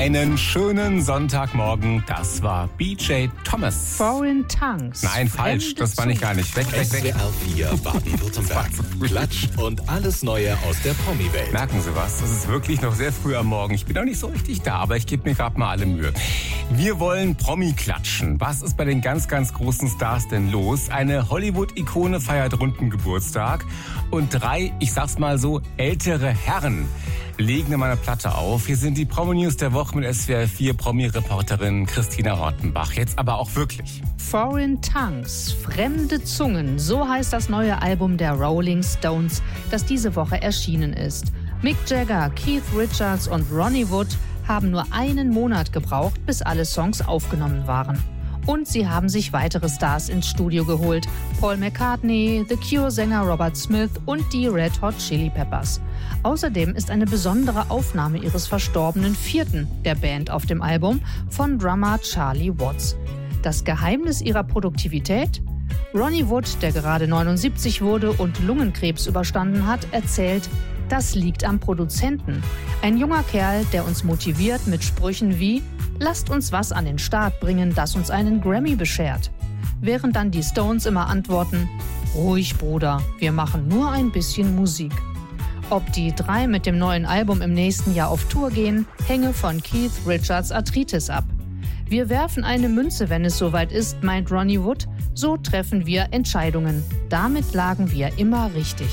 Einen schönen Sonntagmorgen, das war BJ Thomas. Foreign Tongues. Nein, falsch, das war nicht gar nicht. Weg. SWR 4 Baden-Württemberg. Klatsch und alles Neue aus der Promi-Welt. Merken Sie was, das ist wirklich noch sehr früh am Morgen. Ich bin noch nicht so richtig da, aber ich gebe mir gerade mal alle Mühe. Wir wollen Promi klatschen. Was ist bei den ganz, ganz großen Stars denn los? Eine Hollywood-Ikone feiert runden Geburtstag und 3, ich sag's mal so, ältere Herren legen in meiner Platte auf. Hier sind die Promi-News der Woche mit SWR 4 Promi-Reporterin Christina Rottenbach. Jetzt aber auch wirklich. Foreign Tongues, fremde Zungen, so heißt das neue Album der Rolling Stones, das diese Woche erschienen ist. Mick Jagger, Keith Richards und Ronnie Wood haben nur einen Monat gebraucht, bis alle Songs aufgenommen waren. Und sie haben sich weitere Stars ins Studio geholt. Paul McCartney, The Cure-Sänger Robert Smith und die Red Hot Chili Peppers. Außerdem ist eine besondere Aufnahme ihres verstorbenen Vierten der Band auf dem Album von Drummer Charlie Watts. Das Geheimnis ihrer Produktivität? Ronnie Wood, der gerade 79 wurde und Lungenkrebs überstanden hat, erzählt, das liegt am Produzenten. Ein junger Kerl, der uns motiviert mit Sprüchen wie »Lasst uns was an den Start bringen, das uns einen Grammy beschert«. Während dann die Stones immer antworten »Ruhig, Bruder, wir machen nur ein bisschen Musik«. Ob die 3 mit dem neuen Album im nächsten Jahr auf Tour gehen, hänge von Keith Richards Arthritis ab. Wir werfen eine Münze, wenn es soweit ist, meint Ronnie Wood. So treffen wir Entscheidungen. Damit lagen wir immer richtig.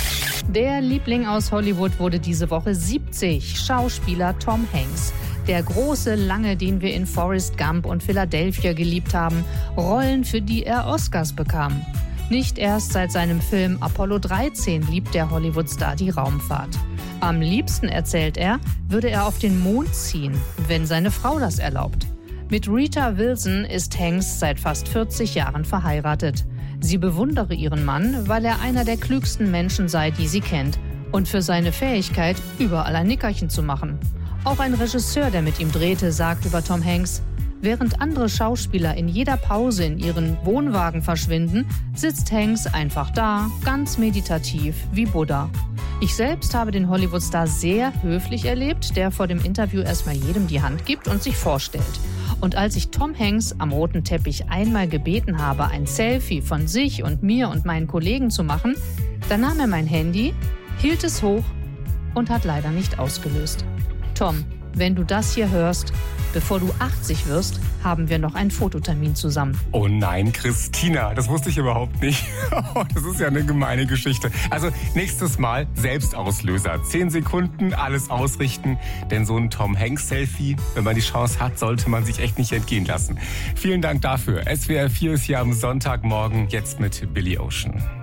Der Liebling aus Hollywood wurde diese Woche 70, Schauspieler Tom Hanks. Der große Lange, den wir in Forrest Gump und Philadelphia geliebt haben, Rollen, für die er Oscars bekam. Nicht erst seit seinem Film Apollo 13 liebt der Hollywood-Star die Raumfahrt. Am liebsten, erzählt er, würde er auf den Mond ziehen, wenn seine Frau das erlaubt. Mit Rita Wilson ist Hanks seit fast 40 Jahren verheiratet. Sie bewundere ihren Mann, weil er einer der klügsten Menschen sei, die sie kennt, und für seine Fähigkeit, überall ein Nickerchen zu machen. Auch ein Regisseur, der mit ihm drehte, sagt über Tom Hanks: Während andere Schauspieler in jeder Pause in ihren Wohnwagen verschwinden, sitzt Hanks einfach da, ganz meditativ wie Buddha. Ich selbst habe den Hollywood-Star sehr höflich erlebt, der vor dem Interview erstmal jedem die Hand gibt und sich vorstellt. Und als ich Tom Hanks am roten Teppich einmal gebeten habe, ein Selfie von sich und mir und meinen Kollegen zu machen, dann nahm er mein Handy, hielt es hoch und hat leider nicht ausgelöst. Tom, wenn du das hier hörst, bevor du 80 wirst, haben wir noch einen Fototermin zusammen. Oh nein, Christina, das wusste ich überhaupt nicht. Das ist ja eine gemeine Geschichte. Also nächstes Mal Selbstauslöser. 10 Sekunden, alles ausrichten. Denn so ein Tom Hanks-Selfie, wenn man die Chance hat, sollte man sich echt nicht entgehen lassen. Vielen Dank dafür. SWR 4 ist hier am Sonntagmorgen, jetzt mit Billy Ocean.